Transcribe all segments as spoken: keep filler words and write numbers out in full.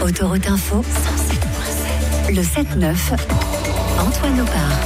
Autoroute Info, le sept neuf, Antoine Opar.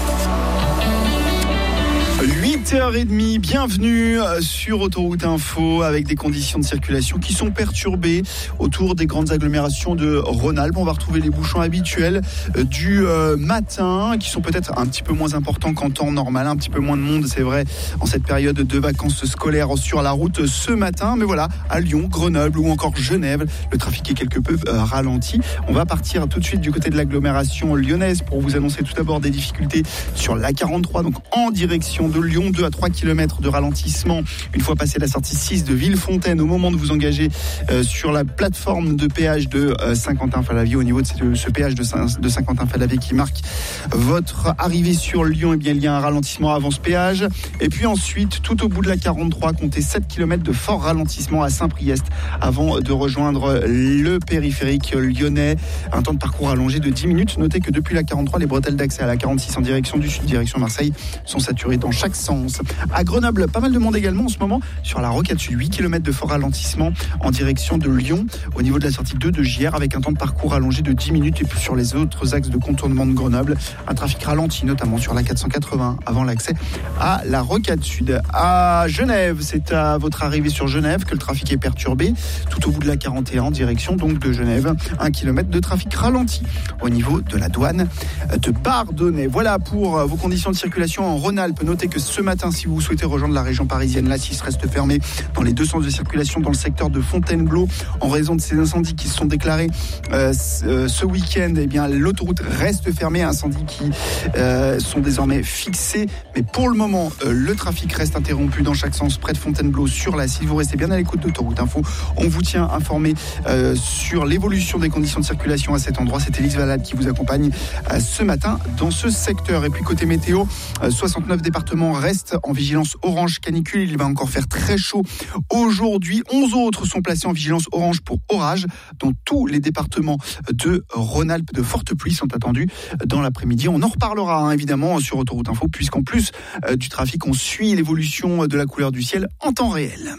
huit heures trente, bienvenue sur Autoroute Info avec des conditions de circulation qui sont perturbées autour des grandes agglomérations de Rhône-Alpes. On va retrouver les bouchons habituels du matin qui sont peut-être un petit peu moins importants qu'en temps normal, un petit peu moins de monde, c'est vrai, en cette période de vacances scolaires sur la route ce matin. Mais voilà, à Lyon, Grenoble ou encore Genève, le trafic est quelque peu ralenti. On va partir tout de suite du côté de l'agglomération lyonnaise pour vous annoncer tout d'abord des difficultés sur l'A quarante-trois, donc en direction de Lyon, deux à trois kilomètres de ralentissement une fois passé la sortie six de Villefontaine au moment de vous engager euh, sur la plateforme de péage de euh, Saint-Quentin-Fallavier. Au niveau de ce, ce péage de, Saint, de Saint-Quentin-Fallavier qui marque votre arrivée sur Lyon, eh bien, il y a un ralentissement avant ce péage. Et puis ensuite, tout au bout de la quarante-trois, comptez sept kilomètres de fort ralentissement à Saint-Priest avant de rejoindre le périphérique lyonnais. Un temps de parcours allongé de dix minutes. Notez que depuis la quarante-trois, les bretelles d'accès à la quarante-six en direction du sud, direction Marseille, sont saturées dans chaque sens. À Grenoble, pas mal de monde également en ce moment sur la rocade sud, huit kilomètres de fort ralentissement en direction de Lyon au niveau de la sortie deux de J R avec un temps de parcours allongé de dix minutes. Et puis sur les autres axes de contournement de Grenoble, un trafic ralenti notamment sur la quatre cent quatre-vingts avant l'accès à la rocade sud. À Genève, c'est à votre arrivée sur Genève que le trafic est perturbé tout au bout de la quarante et un en direction donc de Genève, un kilomètre de trafic ralenti au niveau de la douane de Bardonnay. Voilà pour vos conditions de circulation en Rhône-Alpes. Notez que ce matin, si vous souhaitez rejoindre la région parisienne, l'A six reste fermée dans les deux sens de circulation dans le secteur de Fontainebleau en raison de ces incendies qui se sont déclarés euh, ce week-end. Eh bien, l'autoroute reste fermée, incendies qui euh, sont désormais fixés, mais pour le moment, euh, le trafic reste interrompu dans chaque sens près de Fontainebleau sur l'A six. Vous restez bien à l'écoute d'Autoroute Info. On vous tient informé euh, sur l'évolution des conditions de circulation à cet endroit. C'est Élise Valade qui vous accompagne euh, ce matin dans ce secteur. Et puis côté météo, euh, soixante-neuf départements restent en vigilance orange canicule. Il va encore faire très chaud aujourd'hui. onze autres sont placés en vigilance orange pour orage dans tous les départements de Rhône-Alpes. De fortes pluies sont attendues dans l'après-midi. On en reparlera hein, évidemment sur Autoroute Info puisqu'en plus euh, du trafic, on suit l'évolution de la couleur du ciel en temps réel.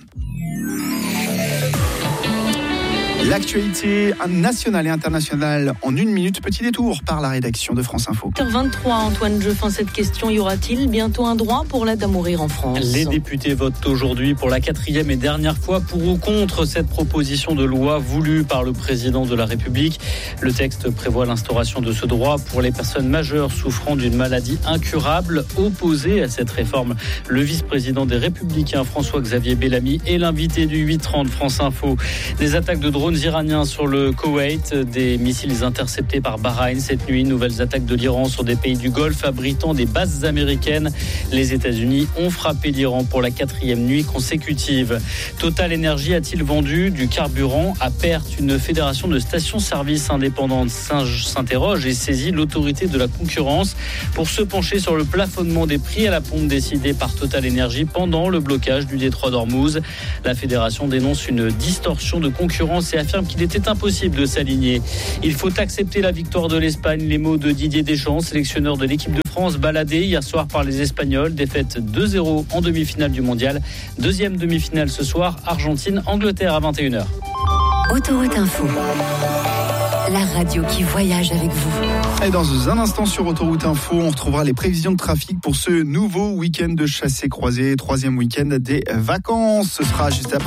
L'actualité nationale et internationale en une minute. Petit détour par la rédaction de France Info. huit heures vingt-trois, Antoine, je fin cette question. Y aura-t-il bientôt un droit pour l'aide à mourir en France ? Les députés votent aujourd'hui pour la quatrième et dernière fois pour ou contre cette proposition de loi voulue par le président de la République. Le texte prévoit l'instauration de ce droit pour les personnes majeures souffrant d'une maladie incurable. Opposé à cette réforme, le vice-président des Républicains, François-Xavier Bellamy, est l'invité du huit trente France Info. Des attaques de drones iraniens sur le Koweït, des missiles interceptés par Bahreïn cette nuit, nouvelles attaques de l'Iran sur des pays du Golfe abritant des bases américaines. Les États-Unis ont frappé l'Iran pour la quatrième nuit consécutive. Total Energy a-t-il vendu du carburant à perte ? Une fédération de stations-service indépendantes s'interroge et saisit l'autorité de la concurrence pour se pencher sur le plafonnement des prix à la pompe décidé par Total Energy pendant le blocage du détroit d'Ormuz. La fédération dénonce une distorsion de concurrence et affirme qu'il était impossible de s'aligner. Il faut accepter la victoire de l'Espagne. Les mots de Didier Deschamps, sélectionneur de l'équipe de France, baladé hier soir par les Espagnols. Défaite deux zéro en demi-finale du mondial. Deuxième demi-finale ce soir, Argentine-Angleterre à vingt et une heures. Autoroute Info. La radio qui voyage avec vous. Et dans un instant sur Autoroute Info, on retrouvera les prévisions de trafic pour ce nouveau week-end de chassé-croisé, troisième week-end des vacances. Ce sera juste après.